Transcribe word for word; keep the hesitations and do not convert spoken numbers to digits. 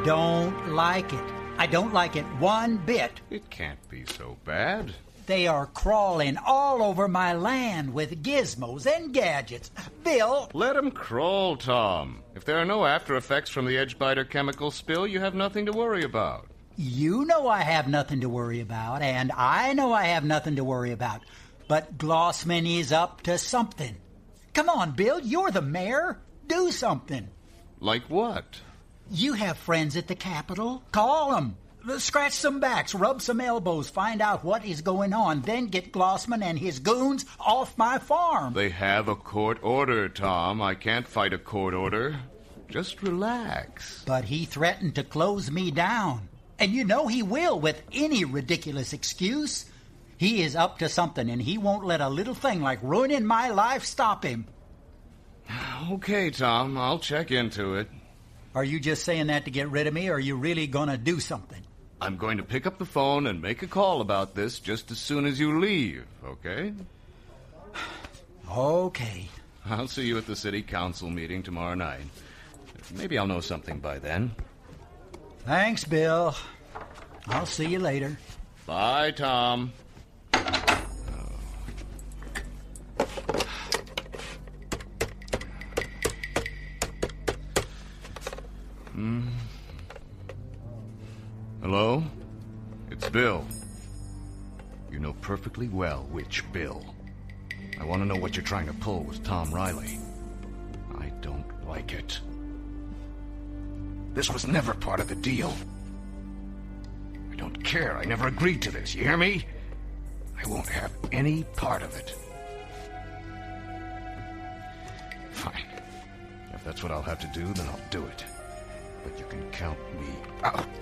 don't like it. I don't like it one bit. It can't be so bad. They are crawling all over my land with gizmos and gadgets. Bill... Let 'em crawl, Tom. If there are no after effects from the Edgebiter chemical spill, you have nothing to worry about. You know I have nothing to worry about, and I know I have nothing to worry about. But Glossman is up to something. Come on, Bill, you're the mayor. Do something. Like what? You have friends at the Capitol. Call them. Scratch some backs, rub some elbows, find out what is going on, then get Glossman and his goons off my farm. They have a court order, Tom. I can't fight a court order. Just relax. But he threatened to close me down. And you know he will with any ridiculous excuse. He is up to something, and he won't let a little thing like ruining my life stop him. Okay, Tom, I'll check into it. Are you just saying that to get rid of me, or are you really going to do something? I'm going to pick up the phone and make a call about this just as soon as you leave, okay? Okay. I'll see you at the city council meeting tomorrow night. Maybe I'll know something by then. Thanks, Bill. I'll see you later. Bye, Tom. Hmm. Hello? It's Bill. You know perfectly well which Bill. I want to know what you're trying to pull with Tom Riley. I don't like it. This was never part of the deal. I don't care. I never agreed to this. You hear me? I won't have any part of it. Fine. If that's what I'll have to do, then I'll do it. But you can count me out.